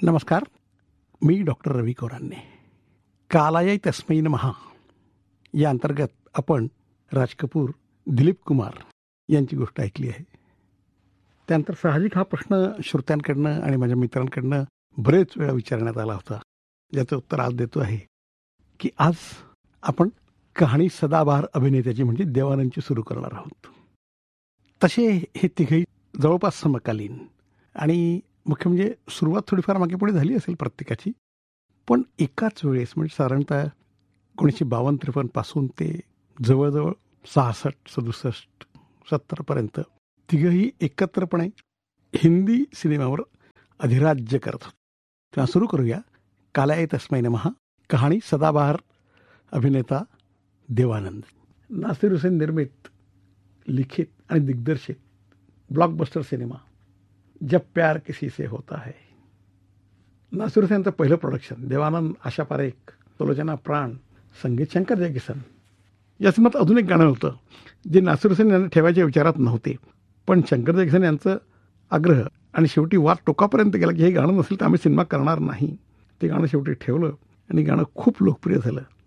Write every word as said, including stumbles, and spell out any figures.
नमस्कार. मी डॉक्टर रवी कोरांने. कालाय तस्मै नमः या अंतर्गत आपण राज कपूर, दिलीप कुमार यांची गोष्ट ऐकली आहे. त्यानंतर साहजिक हा प्रश्न श्रोत्यांकडनं आणि माझ्या मित्रांकडनं बरेच वेळा विचारण्यात आला होता, ज्याचं उत्तर आज देतो आहे की आज आपण कहाणी सदाबहार अभिनेत्याची म्हणजे देवानंदची सुरू करणार आहोत. तसे हे तिघही जवळपास समकालीन आणि मुख्य म्हणजे सुरुवात थोडीफार मागे पुढे झाली असेल प्रत्येकाची, पण एकाच वेळेस म्हणजे साधारणतः एकोणीसशे बावन्न त्रेपन्नपासून ते जवळजवळ सहासष्ट सदुसष्ट सत्तरपर्यंत तिघंही एकत्रपणे हिंदी सिनेमावर अधिराज्य करत होते. तेव्हा सुरू करूया कालाय तस्मै नमः. कहाणी सदाबहार अभिनेता देवानंद. नासिर हुसैन निर्मित, लिखित आणि दिग्दर्शित ब्लॉकबस्टर सिनेमा जब प्यार किसी से होता है. नासिर हुसैनचं पहिलं प्रोडक्शन. देवानंद, आशा पारेख, सुलोचना प्राण, संगीत शंकर जयकिसन. या सिनेमात अजून एक गाणं होतं जे नासिर हुसैन यांना ठेवायच्या विचारात नव्हते, पण शंकर जयकिसन यांचं आग्रह आणि शेवटी वाद टोकापर्यंत गेला की हे गाणं नसेल तर आम्ही सिनेमा करणार नाही. ते गाणं शेवटी ठेवलं आणि गाणं खूप लोकप्रिय झालं.